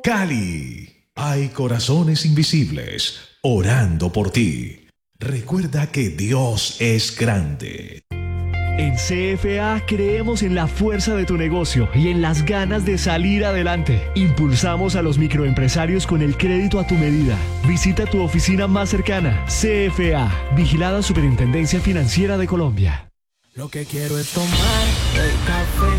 Cali, hay corazones invisibles orando por ti. Recuerda que Dios es grande. En CFA creemos en la fuerza de tu negocio y en las ganas de salir adelante. Impulsamos a los microempresarios con el crédito a tu medida. Visita tu oficina más cercana. CFA, Vigilada Superintendencia Financiera de Colombia. Lo que quiero es tomar el café